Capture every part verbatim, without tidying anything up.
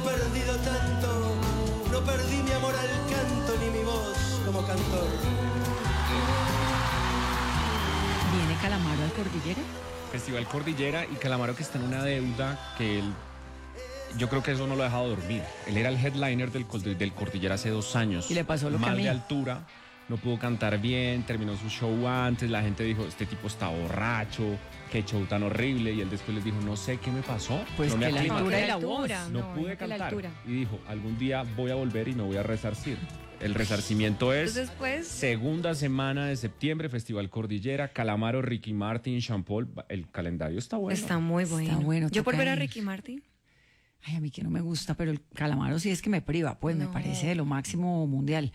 perdido tanto, no perdí mi amor al canto ni mi voz como cantor. ¿Viene Calamaro al Cordillera? Festival Cordillera, y Calamaro que está en una deuda que él, yo creo que eso no lo ha dejado dormir. Él era el headliner del, del Cordillera hace dos años. Y le pasó lo que a mal mí. de altura, no pudo cantar bien, terminó su show antes, la gente dijo, este tipo está borracho, qué show tan horrible, y él después les dijo, no sé qué me pasó. Pues no me que la aclimaté, altura y la voz. no, no, pude que la cantar. altura. Y dijo, algún día voy a volver y me voy a resarcir. El resarcimiento es Entonces, pues, segunda semana de septiembre, Festival Cordillera, Calamaro, Ricky Martin, Sean Paul. El calendario está bueno. está muy bueno. Está bueno, Yo por toca ver a ir. Ricky Martin. Ay, a mí que no me gusta, pero el Calamaro sí es que me priva, pues me No. parece de lo máximo mundial.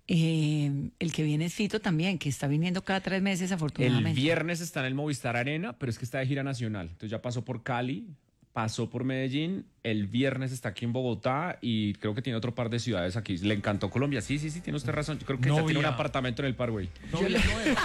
Eh, el que viene es Fito también, que está viniendo cada tres meses, El afortunadamente. viernes está en el Movistar Arena, pero es que está de gira nacional. Entonces ya pasó por Cali, pasó por Medellín, el viernes está aquí en Bogotá y creo que tiene otro par de ciudades aquí. Le encantó Colombia. Sí, sí, sí, tiene usted razón. Yo creo que ya Novia. tiene un apartamento en el Parkway. Novia nueva.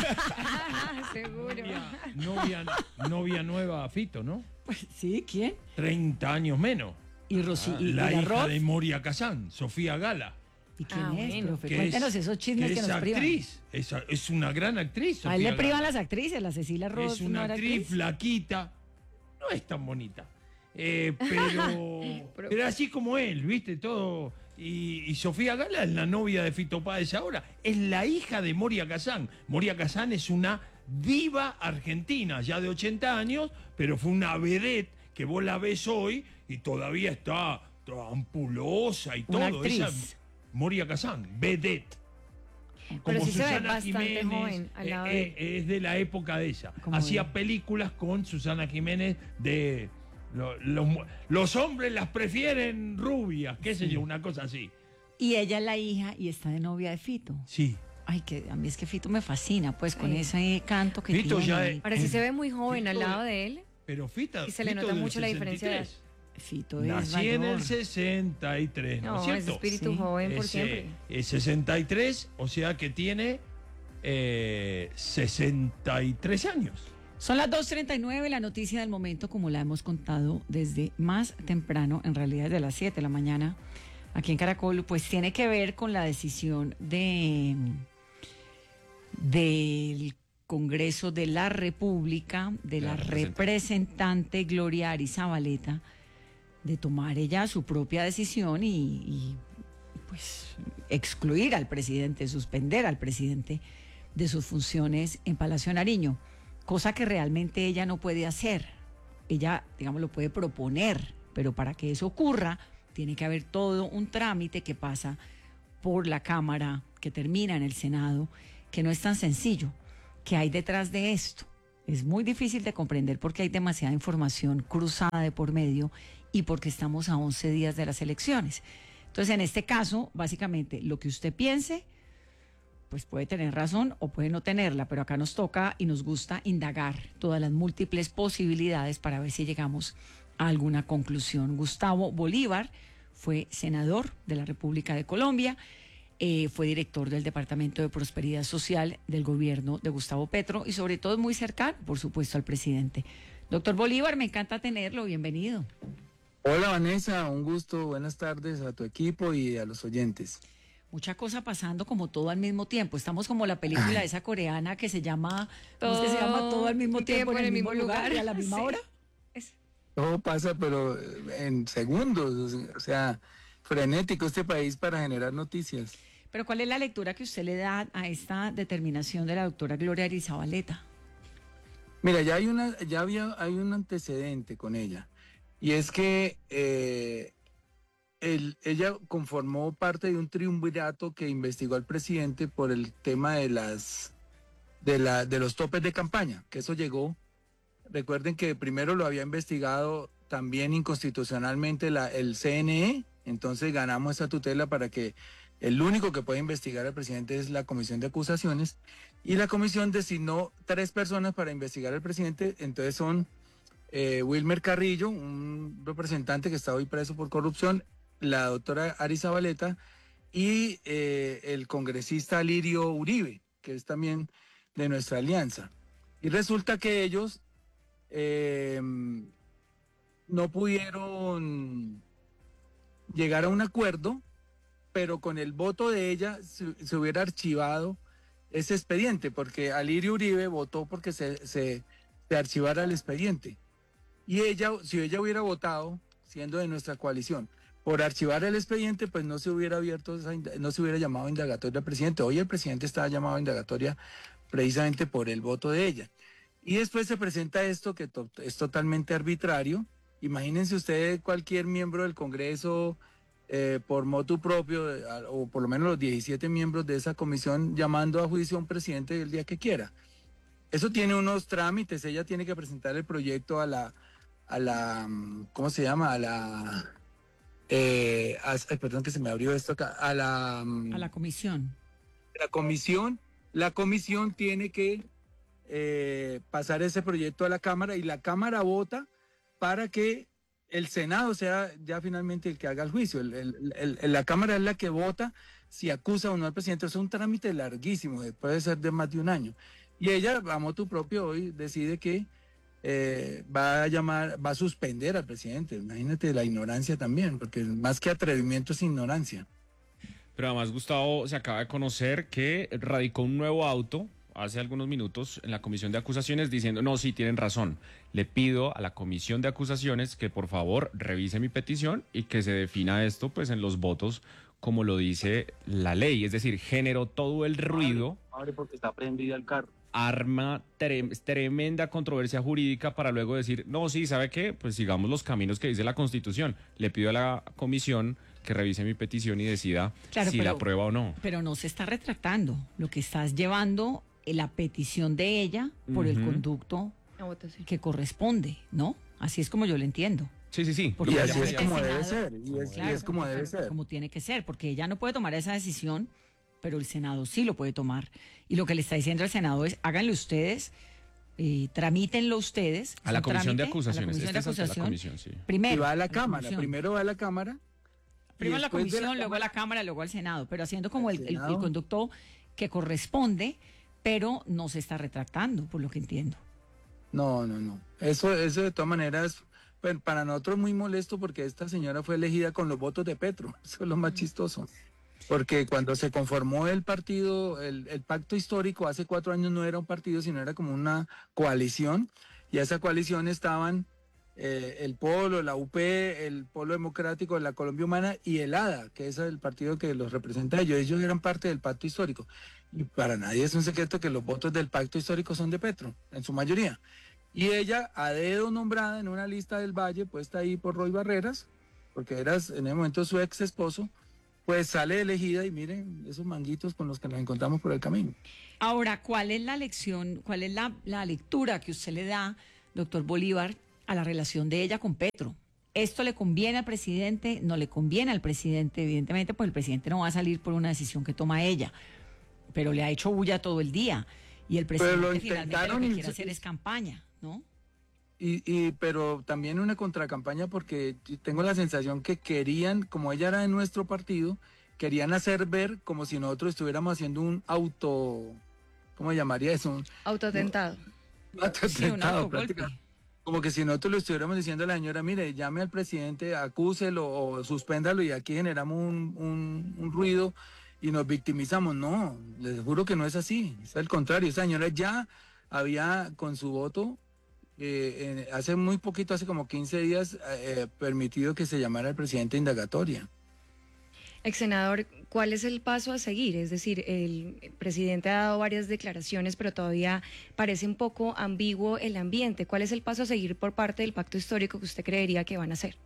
Seguro. Novia, novia nueva a Fito, ¿no? Pues, sí, ¿quién? treinta años menos. Y Rosy, y, La y la hija Roth. de Moria Kazán, Sofía Gala. ¿Y quién Ah, es, bueno. profe? que Cuéntenos es- esos chismes que, que es nos privan. actriz, es, es una gran actriz. A él le Sofía privan Gala. las actrices, la Cecilia Roth. Es una ¿no era actriz, flaquita, no es tan bonita, eh, pero, pero así como él, viste, todo. Y, y Sofía Gala es la novia de Fito Páez ahora, es la hija de Moria Kazán. Moria Kazán es una diva argentina, ya de ochenta años, pero fue una vedette que vos la ves hoy y todavía está toda ampulosa y Una todo. actriz. Esa Moria Kazán, vedette. Pero sí se ve Susana bastante Jiménez, joven al lado eh, de eh, es de la época de ella. Como Hacía de- películas con Susana Jiménez de lo- lo- los hombres las prefieren rubias, qué sé yo, una cosa así. Y ella es la hija y está de novia de Fito. Sí. Ay, que a mí es que Fito me fascina, pues, con Sí. ese canto que Fito tiene. ya es- Ahora sí se ve muy joven al Fito- lado de él. Pero Fita, Y se le Fito nota del mucho la diferencia de edad. sesenta y tres. Fito es Nací en mayor. el sesenta y tres, ¿no, No, es es cierto? espíritu Sí. joven por Es, siempre. eh, es sesenta y tres, o sea que tiene eh, sesenta y tres años. Son las dos treinta y nueve, la noticia del momento, como la hemos contado desde más temprano, en realidad desde las siete de la mañana, aquí en Caracol, pues tiene que ver con la decisión de del Congreso de la República, de la, La representante Gloria Arizabaleta, de tomar ella su propia decisión y, y, pues excluir al presidente, suspender al presidente de sus funciones en Palacio Nariño, cosa que realmente ella no puede hacer. Ella, digamos, lo puede proponer, pero para que eso ocurra, tiene que haber todo un trámite que pasa por la Cámara, que termina en el Senado, que no es tan sencillo. ¿Qué hay detrás de esto? Es muy difícil de comprender porque hay demasiada información cruzada de por medio y porque estamos a once días de las elecciones. Entonces, en este caso, básicamente, lo que usted piense, pues puede tener razón o puede no tenerla, pero acá nos toca y nos gusta indagar todas las múltiples posibilidades para ver si llegamos a alguna conclusión. Gustavo Bolívar fue senador de la República de Colombia, eh, fue director del Departamento de Prosperidad Social del gobierno de Gustavo Petro y sobre todo muy cercano, por supuesto, al presidente. Doctor Bolívar, me encanta tenerlo, bienvenido. Hola Vanessa, un gusto, buenas tardes a tu equipo y a los oyentes. Mucha cosa pasando como todo al mismo tiempo. Estamos como la película esa coreana que se llama, ¿cómo es que se llama? Todo al mismo tiempo, en el mismo lugar y a la misma Sí. hora. Es- Todo pasa, pero eh, en segundos, o sea, frenético este país para generar noticias. Pero ¿cuál es la lectura que usted le da a esta determinación de la doctora Gloria Arizabaleta? Mira, ya hay una, ya había, hay un antecedente con ella, y es que eh, el- ella conformó parte de un triunvirato que investigó al presidente por el tema de las de la de los topes de campaña, que eso llegó. Recuerden que primero lo había investigado también inconstitucionalmente la, el C N E, entonces ganamos esa tutela para que el único que puede investigar al presidente es la Comisión de Acusaciones, y la comisión designó tres personas para investigar al presidente, entonces son eh, Wilmer Carrillo, un representante que está hoy preso por corrupción, la doctora Arizabaleta y eh, el congresista Lirio Uribe, que es también de nuestra alianza. Y resulta que ellos eh, no pudieron llegar a un acuerdo, pero con el voto de ella se, se hubiera archivado ese expediente, porque Alirio Uribe votó porque se, se, se archivara el expediente. Y ella, si ella hubiera votado, siendo de nuestra coalición, por archivar el expediente, pues no se hubiera abierto, esa, no se hubiera llamado indagatoria al presidente. Hoy el presidente estaba llamado a indagatoria precisamente por el voto de ella. Y después se presenta esto que to es totalmente arbitrario. Imagínense ustedes cualquier miembro del Congreso, eh, por motu propio, eh, o por lo menos los diecisiete miembros de esa comisión, llamando a juicio a un presidente el día que quiera. Eso tiene unos trámites. Ella tiene que presentar el proyecto a la, a la ¿cómo se llama? A la... Eh, a, ay, perdón que se me abrió esto acá. A la... A la comisión. La comisión, la comisión tiene que eh, pasar ese proyecto a la Cámara y la Cámara vota para que el Senado sea ya finalmente el que haga el juicio. El, el, el, la Cámara es la que vota si acusa o no al presidente. Es un trámite larguísimo, puede ser de más de un año. Y ella, a motu propio, hoy decide que eh, va a llamar, va a suspender al presidente. Imagínate la ignorancia también, porque más que atrevimiento es ignorancia. Pero además Gustavo se acaba de conocer que radicó un nuevo auto hace algunos minutos en la comisión de acusaciones diciendo, no, sí, tienen razón, le pido a la comisión de acusaciones que por favor revise mi petición y que se defina esto pues en los votos como lo dice la ley, es decir, generó todo el ruido. Abre porque está prendido el carro. Arma tre tremenda controversia jurídica para luego decir, no, sí, ¿sabe qué? Pues sigamos los caminos que dice la Constitución. Le pido a la comisión que revise mi petición y decida Claro, si pero- la aprueba o no. Pero no se está retractando. Lo que estás llevando eh, la petición de ella por el Ujú. conducto A votación. que corresponde, ¿no? Así es como yo lo entiendo. Sí, sí, sí. Porque Y Lo así que es ella- como el debe Senado- ser, y es, y Claro, es como debe ser. Como tiene que ser, porque ella no puede tomar esa decisión, pero el Senado sí lo puede tomar. Y lo que le está diciendo el Senado es, háganlo ustedes, eh, tramítenlo ustedes. A la su comisión de trámite, acusaciones. A la comisión de Este es ante la acusación. comisión, sí. Primero. Y va a la a Cámara, comisión. primero va a la Cámara. y Primero a la después de comisión, luego a la Cámara- Cámara, luego al Senado, pero haciendo como Al el, el- el Senado. conducto que corresponde, pero no se está retractando, por lo que entiendo. No, no, no. Eso, eso de todas maneras, pues, para nosotros es muy molesto porque esta señora fue elegida con los votos de Petro. Eso es lo más chistoso. Porque cuando se conformó el partido, el, el pacto histórico, hace cuatro años no era un partido, sino era como una coalición. Y a esa coalición estaban eh, el Polo, la U P, el Polo Democrático de la Colombia Humana y el A D A, que es el partido que los representa a ellos. Ellos eran parte del pacto histórico. Y para nadie es un secreto que los votos del pacto histórico son de Petro, en su mayoría. Y ella, a dedo nombrada en una lista del Valle, puesta ahí por Roy Barreras, porque era en ese momento su ex esposo, pues sale elegida y miren esos manguitos con los que nos encontramos por el camino. Ahora, ¿cuál es la lección, cuál es la, la lectura que usted le da, doctor Bolívar, a la relación de ella con Petro? ¿Esto le conviene al presidente? ¿No le conviene al presidente? Evidentemente, pues el presidente no va a salir por una decisión que toma ella, pero le ha hecho bulla todo el día. Y el Pero lo presidente finalmente lo intentaron que y quiere se- hacer es campaña, ¿no? Y, y, pero también una contracampaña porque tengo la sensación que querían, como ella era de nuestro partido, querían hacer ver como si nosotros estuviéramos haciendo un auto, ¿cómo llamaría eso? Un Autotentado. Sí, un atentado, autogolpe. prácticamente. Como que si nosotros le estuviéramos diciendo a la señora, mire, llame al presidente, acúselo o suspéndalo y aquí generamos un, un, un ruido y nos victimizamos. No, les juro que no es así, es al contrario. Esa señora ya había con su voto, eh, en- hace muy poquito, hace como quince días, eh, permitido que se llamara al presidente indagatoria. Ex senador, ¿cuál es el paso a seguir? Es decir, el presidente ha dado varias declaraciones, pero todavía parece un poco ambiguo el ambiente. ¿Cuál es el paso a seguir por parte del pacto histórico que usted creería que van a hacer?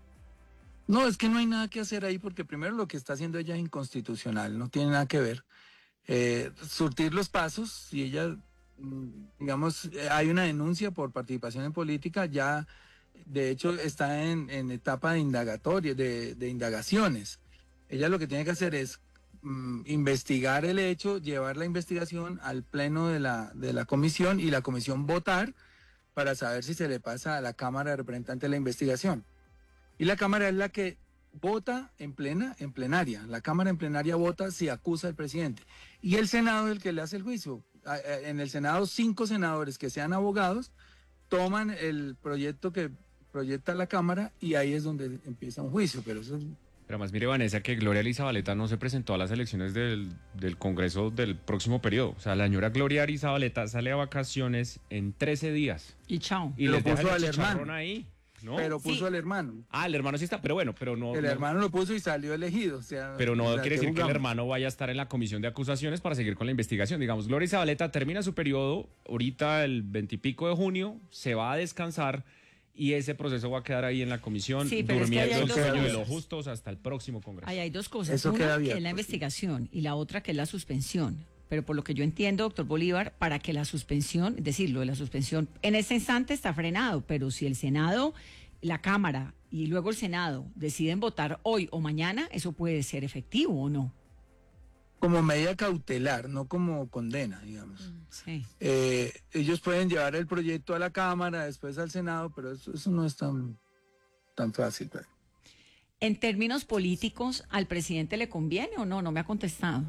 No, es que no hay nada que hacer ahí porque primero lo que está haciendo ella es inconstitucional, no tiene nada que ver. Eh, surtir los pasos, si ella, mm, digamos, eh, hay una denuncia por participación en política, ya de hecho está en, en etapa de indagatoria, de, de indagaciones. Ella lo que tiene que hacer es mm, investigar el hecho, llevar la investigación al pleno de la, de la comisión y la comisión votar para saber si se le pasa a la Cámara de Representantes la investigación. Y la Cámara es la que vota en plena, en plenaria. La Cámara en plenaria vota si acusa al presidente. Y el Senado es el que le hace el juicio. A- a- En el Senado, cinco senadores que sean abogados toman el proyecto que proyecta la Cámara y ahí es donde empieza un juicio. Pero eso es Pero además, mire, Vanessa, que Gloria Arizabaleta no se presentó a las elecciones del, del Congreso del próximo periodo. O sea, la señora Gloria Arizabaleta sale a vacaciones en trece días. Y chao. Y Lo les deja puso el al chicharrón hermano. ahí, ¿no? Pero puso Sí. al hermano. Ah, el hermano sí está, pero bueno, pero no... El no- hermano lo puso y salió elegido. O sea, Pero no o sea, quiere ¿qué decir que el jugamos? hermano vaya a estar en la comisión de acusaciones para seguir con la investigación. Digamos, Gloria Zabaleta termina su periodo ahorita el veintipico de junio, se va a descansar y ese proceso va a quedar ahí en la comisión Sí, pero es que ahí durmiendo hay el dos sueño de cosas. los justos hasta el próximo Congreso. Ahí hay dos cosas. Eso Una, queda que abierto, es la sí. investigación, y la otra, que es la suspensión. Pero por lo que yo entiendo, doctor Bolívar, para que la suspensión, es decir, lo de la suspensión, en ese instante está frenado, pero si el Senado, la Cámara y luego el Senado deciden votar hoy o mañana, eso puede ser efectivo o no. Como medida cautelar, no como condena, digamos. Sí. Eh, ellos pueden llevar el proyecto a la Cámara, después al Senado, pero eso, eso no es tan, tan fácil. pues. En términos políticos, ¿al presidente le conviene o no? No me ha contestado.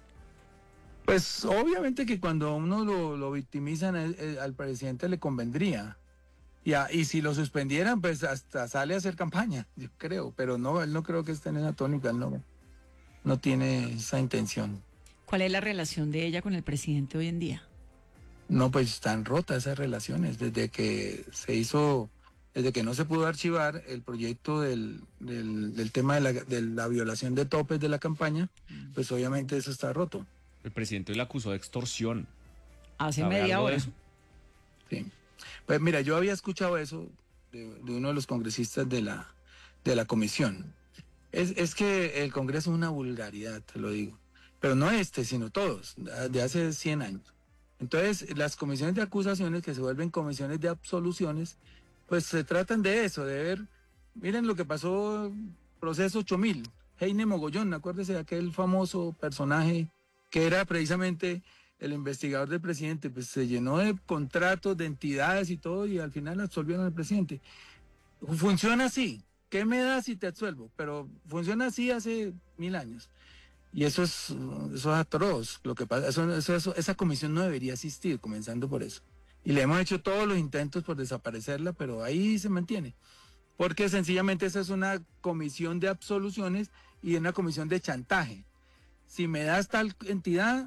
Pues obviamente que cuando uno lo, lo victimizan, eh, eh, al presidente le convendría. Y, a- y si lo suspendieran, pues hasta sale a hacer campaña, yo creo. Pero no, él no creo que esté en esa tónica, él no, no tiene esa intención. ¿Cuál es la relación de ella con el presidente hoy en día? No, pues están rotas esas relaciones. Desde que se hizo, desde que no se pudo archivar el proyecto del, del, del tema de la, de la violación de topes de la campaña, pues obviamente eso está roto. El presidente le acusó de extorsión. Hace ¿Sabe media algo de hora. eso? Sí. Pues mira, yo había escuchado eso de, de uno de los congresistas de la, de la comisión. Es, es que el Congreso es una vulgaridad, te lo digo. Pero no este, sino todos, de hace cien años. Entonces, las comisiones de acusaciones, que se vuelven comisiones de absoluciones, pues se tratan de eso, de ver, miren lo que pasó, proceso ocho mil, Heine Mogollón, acuérdese de aquel famoso personaje que era precisamente el investigador del presidente, pues se llenó de contratos, de entidades y todo, y al final absolvieron al presidente. Funciona así. ¿Qué me da si te absuelvo? Pero funciona así hace mil años. Y eso es, eso es atroz. Lo que pasa, eso, eso- eso- esa comisión no debería existir, comenzando por eso. Y le hemos hecho todos los intentos por desaparecerla, pero ahí se mantiene. Porque sencillamente esa es una comisión de absoluciones y una comisión de chantaje. Si me das tal entidad,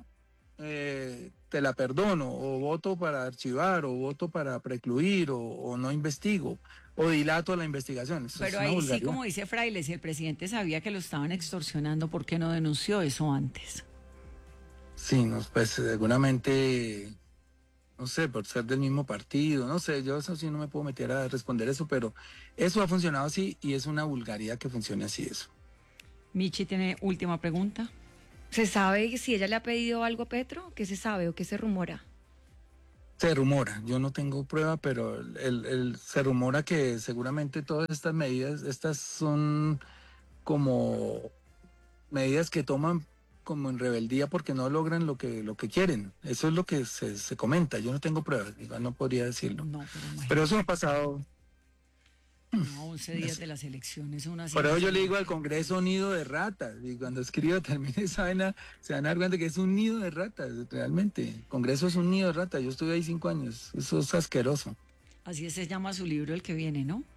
eh, te la perdono, o voto para archivar, o voto para precluir, o, o no investigo, o dilato la investigación. Eso es Pero una ahí sí, vulgaridad. como dice Fraile, si el presidente sabía que lo estaban extorsionando, ¿por qué no denunció eso antes? Sí, no, pues seguramente, no sé, por ser del mismo partido, no sé, yo eso sí no me puedo meter a responder eso, pero eso ha funcionado así y es una vulgaridad que funcione así eso. Michi tiene última pregunta. ¿Se sabe si ella le ha pedido algo a Petro? ¿Qué se sabe o qué se rumora? Se rumora, yo no tengo prueba, pero el, el- se rumora que seguramente todas estas medidas, estas son como medidas que toman como en rebeldía porque no logran lo que, lo que quieren. Eso es lo que se, se comenta, yo no tengo pruebas, igual no podría decirlo. No, pero imagínate, Pero eso ha pasado. a once días de las elecciones. Una Por eso yo le situación- digo al Congreso nido de ratas, y cuando escriba termine esa vaina, se van a dar cuenta que es un nido de ratas, realmente. El Congreso es un nido de ratas, yo estuve ahí cinco años, eso es asqueroso. Así se llama su libro, el que viene, ¿no?